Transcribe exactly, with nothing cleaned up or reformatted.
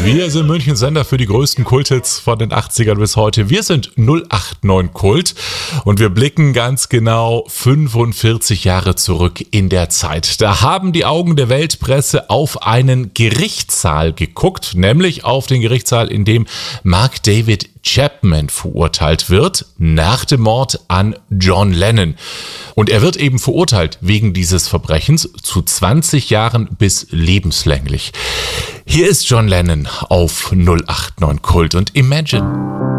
Wir sind Münchens Sender für die größten Kulthits von den achtzigern bis heute. Wir sind null acht neun Kult und wir blicken ganz genau fünfundvierzig Jahre zurück in der Zeit. Da haben die Augen der Weltpresse auf einen Gerichtssaal geguckt, nämlich auf den Gerichtssaal, in dem Mark David Chapman verurteilt wird nach dem Mord an John Lennon. Und er wird eben verurteilt wegen dieses Verbrechens zu zwanzig Jahren bis lebenslänglich. Hier ist John Lennon auf null acht neun Kult und Imagine.